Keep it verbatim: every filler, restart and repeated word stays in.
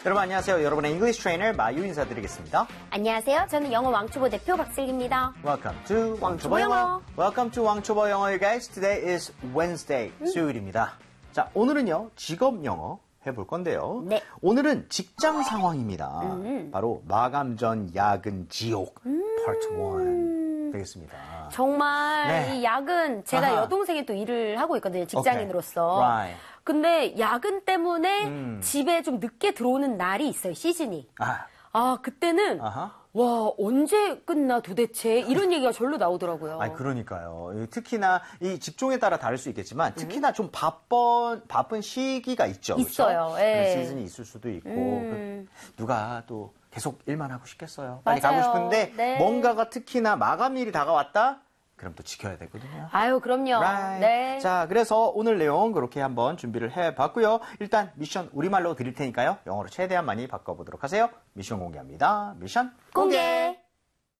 여러분 안녕하세요. 여러분의 English Trainer 마유 인사드리겠습니다. 안녕하세요. 저는 영어 왕초보 대표 박슬기입니다. Welcome to 왕초보 영어. 영어. Welcome to 왕초보 영어, you guys. Today is Wednesday, 음. 수요일입니다. 자, 오늘은요 직업 영어 해볼 건데요. 네. 오늘은 직장 상황입니다. 음. 바로 마감 전 야근 지옥 음. Part 일 되겠습니다. 정말 네. 이 야근, 제가 아하. 여동생이 또 일을 하고 있거든요. 직장인으로서. Okay. Right. 근데 야근 때문에 음. 집에 좀 늦게 들어오는 날이 있어요. 시즌이. 아, 아, 그때는 아하. 와, 언제 끝나 도대체? 이런 얘기가 절로 나오더라고요. 아니 그러니까요. 이 특히나 이 직종에 따라 다를 수 있겠지만 특히나 좀 바쁜 바쁜 시기가 있죠. 있어요. 그렇죠? 예. 그런 시즌이 있을 수도 있고 음. 그, 누가 또 계속 일만 하고 싶겠어요. 빨리 맞아요. 가고 싶은데 네. 뭔가가 특히나 마감일이 다가왔다. 그럼 또 지켜야 되거든요. 아유, 그럼요. Right. 네. 자, 그래서 오늘 내용 그렇게 한번 준비를 해봤고요. 일단 미션 우리말로 드릴 테니까요. 영어로 최대한 많이 바꿔보도록 하세요. 미션 공개합니다. 미션 공개.